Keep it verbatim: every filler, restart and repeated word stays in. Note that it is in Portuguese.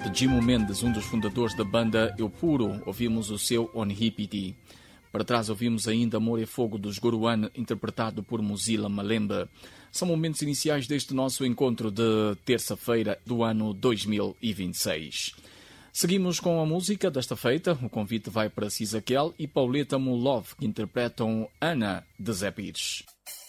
de Jimo Mendes, um dos fundadores da banda Eu Puro, ouvimos o seu On Hippity. Para trás ouvimos ainda Amor é Fogo dos Goruan, interpretado por Mozilla Malemba. São momentos iniciais deste nosso encontro de terça-feira do ano dois mil e vinte e seis. Seguimos com a música desta feita. O convite vai para Cisaquel e Pauleta Mulov, que interpretam Ana, de Zé Pires.